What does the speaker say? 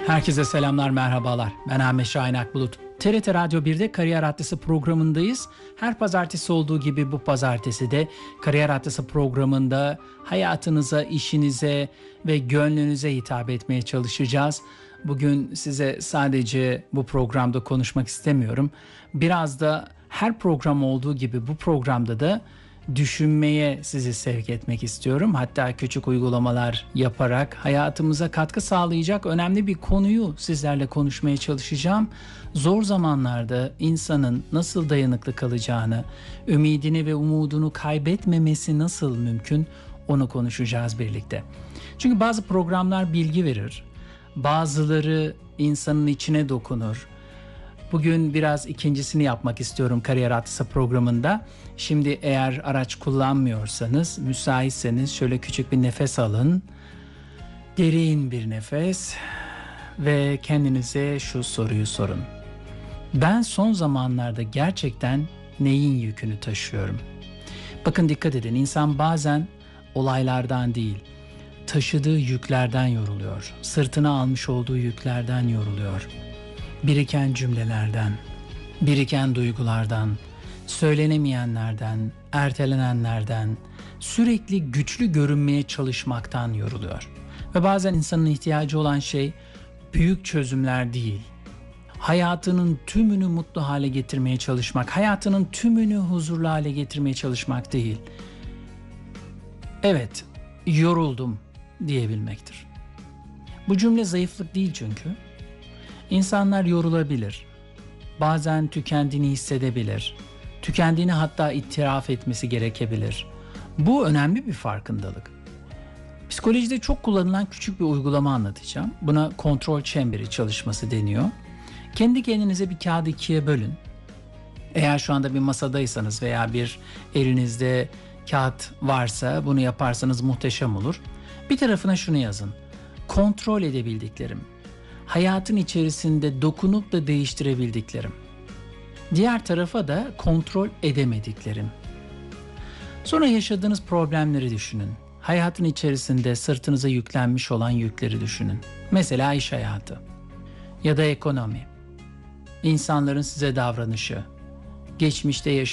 Herkese selamlar, merhabalar. Ben Ahmet Şahin Akbulut. TRT Radyo 1'de Kariyer Adresi programındayız. Her pazartesi olduğu gibi bu pazartesi de Kariyer Adresi programında hayatınıza, işinize ve gönlünüze hitap etmeye çalışacağız. Bugün size sadece bu programda konuşmak istemiyorum. Biraz da her program olduğu gibi bu programda da düşünmeye sizi sevk etmek istiyorum. Hatta küçük uygulamalar yaparak hayatımıza katkı sağlayacak önemli bir konuyu sizlerle konuşmaya çalışacağım. Zor zamanlarda insanın nasıl dayanıklı kalacağını, ümidini ve umudunu kaybetmemesi nasıl mümkün, onu konuşacağız birlikte. Çünkü bazı programlar bilgi verir, bazıları insanın içine dokunur. Bugün biraz ikincisini yapmak istiyorum Kariyer Adresi programında. Şimdi eğer araç kullanmıyorsanız, müsaitseniz şöyle küçük bir nefes alın. Derin bir nefes ve kendinize şu soruyu sorun. Ben son zamanlarda gerçekten neyin yükünü taşıyorum? Bakın dikkat edin, insan bazen olaylardan değil, taşıdığı yüklerden yoruluyor. Sırtına almış olduğu yüklerden yoruluyor. Biriken cümlelerden, biriken duygulardan, söylenemeyenlerden, ertelenenlerden, sürekli güçlü görünmeye çalışmaktan yoruluyor. Ve bazen insanın ihtiyacı olan şey büyük çözümler değil, hayatının tümünü mutlu hale getirmeye çalışmak, hayatının tümünü huzurlu hale getirmeye çalışmak değil. Evet, yoruldum diyebilmektir. Bu cümle zayıflık değil çünkü. İnsanlar yorulabilir. Bazen tükendiğini hissedebilir. Tükendiğini hatta itiraf etmesi gerekebilir. Bu önemli bir farkındalık. Psikolojide çok kullanılan küçük bir uygulama anlatacağım. Buna kontrol çemberi çalışması deniyor. Kendi kendinize bir kağıdı ikiye bölün. Eğer şu anda bir masadaysanız veya bir elinizde kağıt varsa bunu yaparsanız muhteşem olur. Bir tarafına şunu yazın. Kontrol edebildiklerim. Hayatın içerisinde dokunup da değiştirebildiklerim. Diğer tarafa da kontrol edemediklerim. Sonra yaşadığınız problemleri düşünün. Hayatın içerisinde sırtınıza yüklenmiş olan yükleri düşünün. Mesela iş hayatı ya da ekonomi. İnsanların size davranışı, geçmişte